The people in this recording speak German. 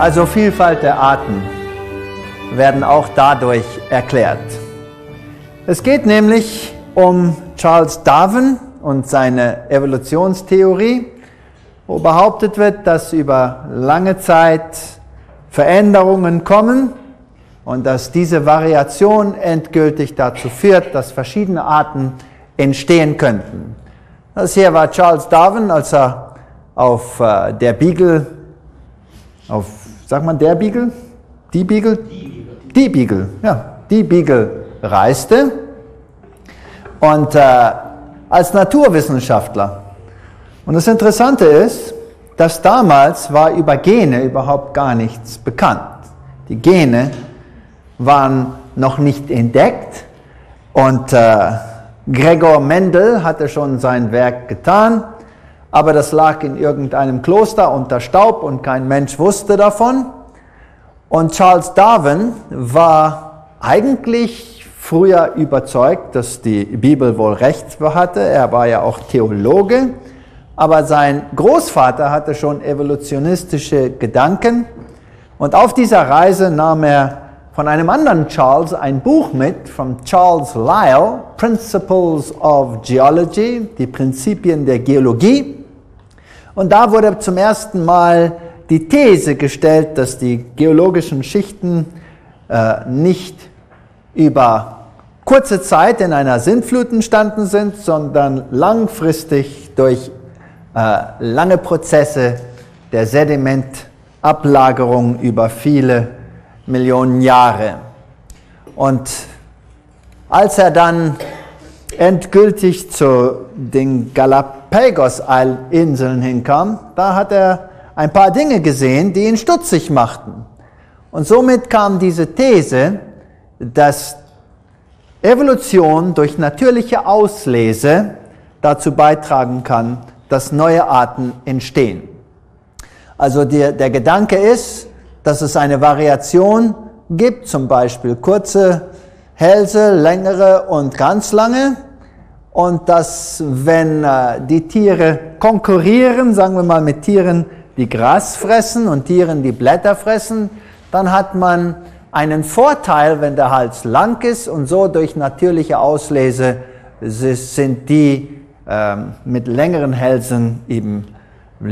Also Vielfalt der Arten werden auch dadurch erklärt. Es geht nämlich um Charles Darwin und seine Evolutionstheorie, wo behauptet wird, dass über lange Zeit Veränderungen kommen und dass diese Variation endgültig dazu führt, dass verschiedene Arten entstehen könnten. Das hier war Charles Darwin, als er auf der Beagle, sagt man der Beagle? Die Beagle? Die Beagle, ja, die Beagle reiste und als Naturwissenschaftler. Und das Interessante ist, dass damals war über Gene überhaupt gar nichts bekannt. Die Gene waren noch nicht entdeckt und Gregor Mendel hatte schon sein Werk getan, aber das lag in irgendeinem Kloster unter Staub und kein Mensch wusste davon. Und Charles Darwin war eigentlich früher überzeugt, dass die Bibel wohl recht hatte. Er war ja auch Theologe, aber sein Großvater hatte schon evolutionistische Gedanken. Und auf dieser Reise nahm er von einem anderen Charles ein Buch mit, von Charles Lyell, Principles of Geology, die Prinzipien der Geologie. Und da wurde zum ersten Mal die These gestellt, dass die geologischen Schichten nicht über kurze Zeit in einer Sintflut entstanden sind, sondern langfristig durch lange Prozesse der Sedimentablagerung über viele Millionen Jahre. Und als er dann endgültig zu den Galapagos-Inseln hinkam, da hat er ein paar Dinge gesehen, die ihn stutzig machten. Und somit kam diese These, dass Evolution durch natürliche Auslese dazu beitragen kann, dass neue Arten entstehen. Also der Gedanke ist, dass es eine Variation gibt, zum Beispiel kurze Hälse, längere und ganz lange. Und dass, wenn die Tiere konkurrieren, sagen wir mal mit Tieren, die Gras fressen und Tieren, die Blätter fressen, dann hat man einen Vorteil, wenn der Hals lang ist und so durch natürliche Auslese sind die mit längeren Hälsen eben